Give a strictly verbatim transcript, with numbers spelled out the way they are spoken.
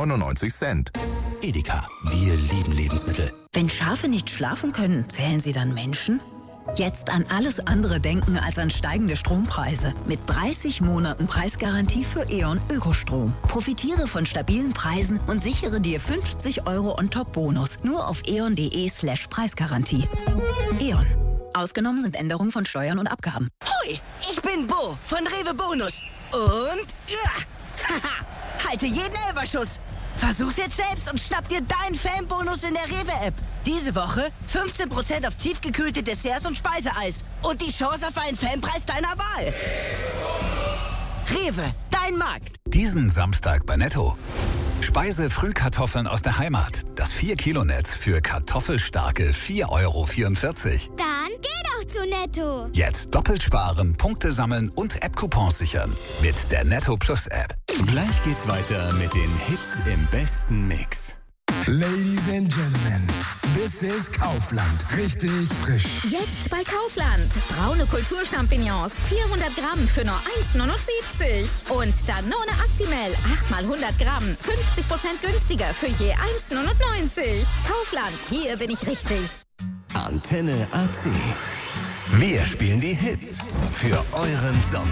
neunundneunzig Cent. Edeka, wir lieben Lebensmittel. Wenn Schafe nicht schlafen können, zählen sie dann Menschen? Jetzt an alles andere denken als an steigende Strompreise. Mit dreißig Monaten Preisgarantie für E.ON Ökostrom. Profitiere von stabilen Preisen und sichere dir fünfzig Euro on top Bonus. Nur auf eon.de slash Preisgarantie. E.ON. Ausgenommen sind Änderungen von Steuern und Abgaben. Hoi, ich bin Bo von Rewe Bonus. Und ja, haha, halte jeden Elferschuss. Versuch's jetzt selbst und schnapp dir deinen Fanbonus in der Rewe-App. Diese Woche fünfzehn Prozent auf tiefgekühlte Desserts und Speiseeis. Und die Chance auf einen Fanpreis deiner Wahl. Rewe, dein Markt. Diesen Samstag bei Netto. Speise-Frühkartoffeln aus der Heimat. Das vier Kilo Netz für kartoffelstarke vier Euro vierundvierzig. Dann geh doch zu Netto. Jetzt doppelt sparen, Punkte sammeln und App-Coupons sichern. Mit der Netto Plus App. Gleich geht's weiter mit den Hits im besten Mix. Ladies and Gentlemen, this is Kaufland. Richtig frisch. Jetzt bei Kaufland. Braune Kulturchampignons, vierhundert Gramm für nur eins neunundsiebzig. Und Danone Actimel, acht mal hundert Gramm, fünfzig Prozent günstiger für je eins neunundneunzig. Kaufland, hier bin ich richtig. Antenne A C. Wir spielen die Hits für euren Sommer.